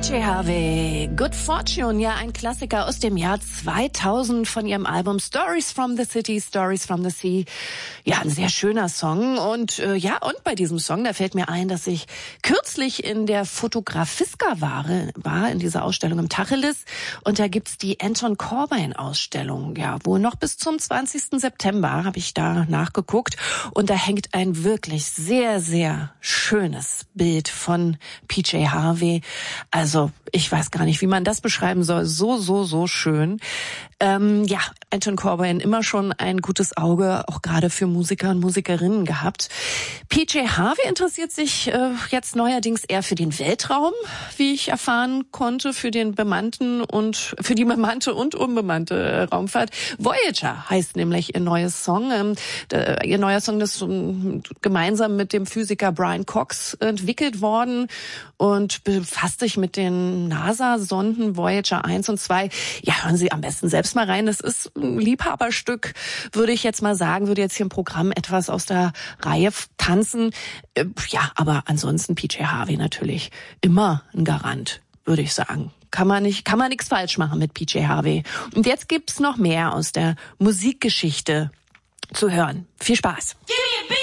PJ Harvey, Good Fortune, ja, ein Klassiker aus dem Jahr 2000 von ihrem Album Stories from the City, Stories from the Sea. Ja, ein sehr schöner Song und und bei diesem Song, da fällt mir ein, dass ich kürzlich in der Fotografiska war in dieser Ausstellung im Tacheles und da gibt's die Anton Corbijn-Ausstellung, ja, wohl noch bis zum 20. September habe ich da nachgeguckt und da hängt ein wirklich sehr, sehr schönes Bild von PJ Harvey. Also, ich weiß gar nicht, wie man das beschreiben soll. So schön. Anton Corbijn immer schon ein gutes Auge, auch gerade für Musiker und Musikerinnen gehabt. PJ Harvey interessiert sich jetzt neuerdings eher für den Weltraum, wie ich erfahren konnte, für die bemannte und unbemannte Raumfahrt. Voyager heißt nämlich ihr neues Song. Ihr neuer Song ist gemeinsam mit dem Physiker Brian Cox entwickelt worden und befasst sich mit den NASA-Sonden Voyager 1 und 2. Ja, hören Sie am besten selbst mal rein. Das ist ein Liebhaberstück, würde ich jetzt mal sagen, würde jetzt hier im Programm etwas aus der Reihe tanzen. Aber ansonsten PJ Harvey natürlich immer ein Garant, würde ich sagen. Kann man nichts falsch machen mit PJ Harvey. Und jetzt gibt's noch mehr aus der Musikgeschichte zu hören. Viel Spaß. Give me a beat.